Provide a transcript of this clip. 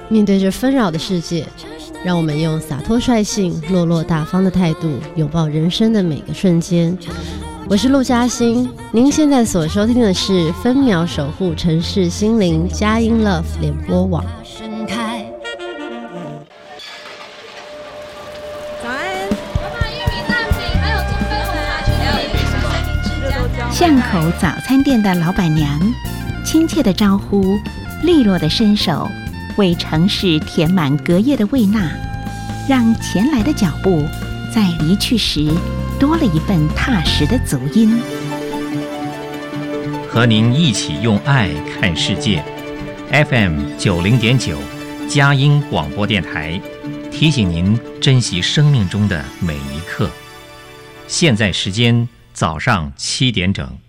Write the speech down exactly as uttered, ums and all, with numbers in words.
面对这纷扰的世界，让我们用洒脱率性、落落大方的态度，拥抱人生的每个瞬间。我是陆嘉欣，您现在所收听的是分秒守护城市心灵佳音 Love 联播网。 早安，我把玉米蛋饼还有中杯红茶去巷口早餐店的老板娘，亲切的招呼，利落的伸手，为城市填满隔夜的胃纳，让前来的脚步在离去时多了一份踏实的足音。 和您一起用爱看世界 F M 九零点九佳音广播电台，提醒您珍惜生命中的每一刻。现在时间早上七点整。